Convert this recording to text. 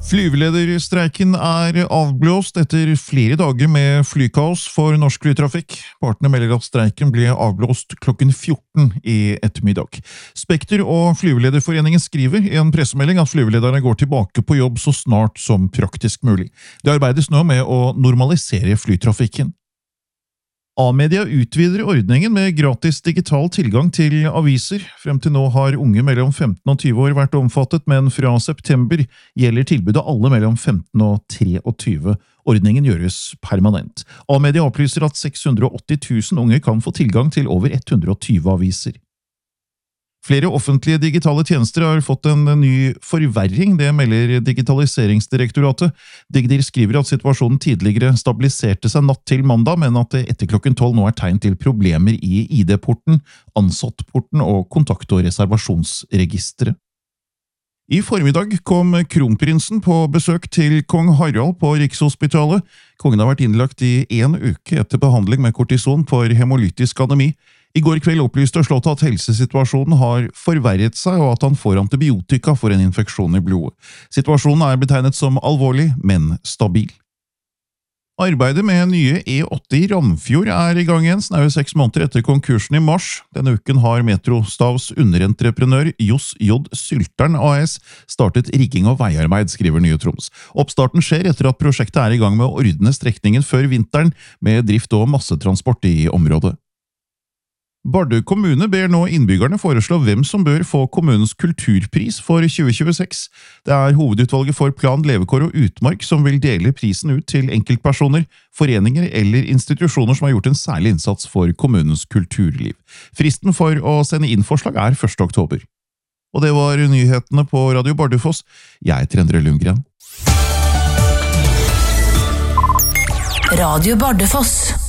Flyvelederstreiken avblåst etter flere dager med flykaos for norsk flytrafikk. Partene melder at streiken ble avblåst klokken 14 i ettermiddag. Spekter og Flyvelederforeningen skriver i en pressemelding at flyvelederne går tilbake på jobb så snart som praktisk mulig. Det arbeides nå med å normalisere flytrafikken. A-media utvider ordningen med gratis digital tilgang til aviser. Frem til nå har unge mellom 15 og 20 år vært omfattet, men fra september gjelder tilbudet alle mellom 15 og 23. Ordningen gjøres permanent. A-media opplyser at 680 000 unge kan få tilgang til over 120 aviser. Flere offentlige digitale tjenester har fått en ny forverring, det melder Digitaliseringsdirektoratet. Digdir skriver at situasjonen tidligere stabiliserte seg natt til mandag, men at det etter klokken 12 nå er tegn til problemer i ID-porten, ansattporten og kontakt- og reservasjonsregisteret. I formiddag kom kronprinsen på besøk til kong Harald på Rikshospitalet. Kongen har vært innlagt i 1 uke etter behandling med kortison for hemolytisk anemi. I går kveld opplyste Slottet at helsesituasjonen har forverret seg, og at han får antibiotika for en infeksjon i blodet. Situasjonen er betegnet som alvorlig, men stabil. Arbeidet med nye E8 i Ramfjord er i gang igjen, snaue 6 måneder etter konkursen i mars. Denne uken har Metrostavs underentreprenør Johs J. Sylteren AS startet rigging og veiarbeid, skriver Nye Troms. Oppstarten skjer etter at prosjektet er i gang med å ordne strekningen før vinteren, med drift og massetransport i området. Bardu kommune ber nå innbyggerne foreslå hvem som bør få kommunens kulturpris for 2026. Det er hovedutvalget for plan, levekår og utmark som vil dele prisen ut til enkeltpersoner, foreninger eller institusjoner som har gjort en særlig innsats for kommunens kulturliv. Fristen for å sende inn forslag er 1. oktober. Og det var nyhetene på Radio Bardufoss. Jeg heter Endre Lundgren. Radio Bardufoss.